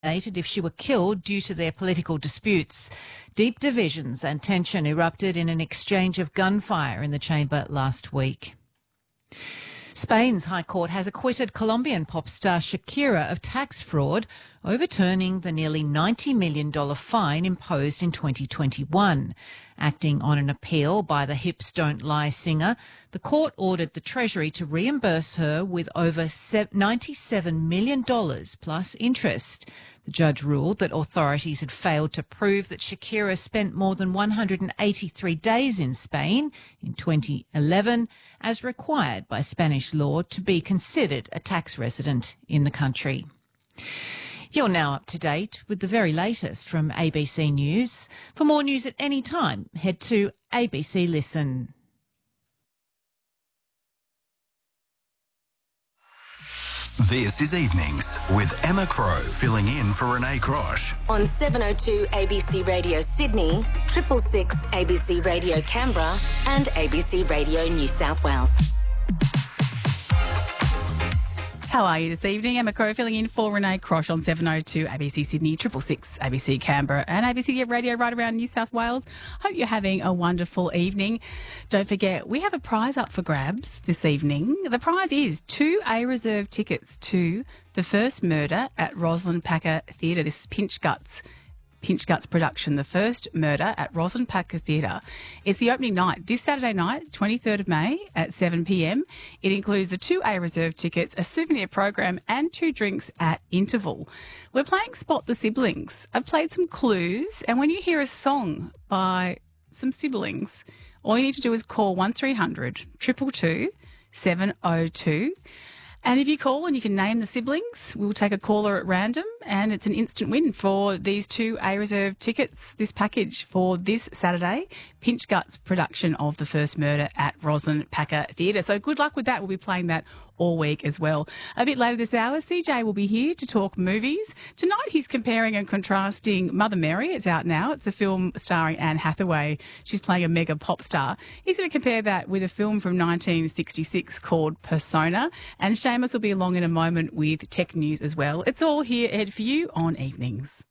if she were killed due to their political disputes. Deep divisions and tension erupted in an exchange of gunfire in the chamber last week. Spain's High Court has acquitted Colombian pop star Shakira of tax fraud, overturning the nearly $90 million fine imposed in 2021. Acting on an appeal by the Hips Don't Lie singer, the court ordered the Treasury to reimburse her with over $97 million plus interest. The judge ruled that authorities had failed to prove that Shakira spent more than 183 days in Spain in 2011, as required by Spanish law to be considered a tax resident in the country. You're now up to date with the very latest from ABC News. For more news at any time, head to ABC Listen. This is Evenings with Emma Crow filling in for Renee Crosh. On 702 ABC Radio Sydney, 666 ABC Radio Canberra and ABC Radio New South Wales. How are you this evening? Emma Crow filling in for Renee Crosh on 702 ABC Sydney, 666 ABC Canberra and ABC Radio right around New South Wales. Hope you're having a wonderful evening. Don't forget, we have a prize up for grabs this evening. The prize is 2 A-reserve tickets to The First Murder at Rosalind Packer Theatre. This is Pinch Guts production, The First Murder at Rosalind Packer Theatre. It's the opening night this Saturday night, 23rd of May at 7 p.m. It includes the 2 A-reserve tickets, a souvenir program and 2 drinks at interval. We're playing Spot the Siblings. I've played some clues, and when you hear a song by some siblings, all you need to do is call 1300 222 702. And if you call and you can name the siblings, we'll take a caller at random, and it's an instant win for these 2 A-reserve tickets, this package for this Saturday, Pinch Guts production of The First Murder at Rosalind Packer Theatre. So good luck with that. We'll be playing that all week as well. A bit later this hour, CJ will be here to talk movies. Tonight he's comparing and contrasting Mother Mary. It's out now. It's a film starring Anne Hathaway. She's playing a mega pop star. He's going to compare that with a film from 1966 called Persona. And Seamus will be along in a moment with tech news as well. It's all here ahead for you on Evenings.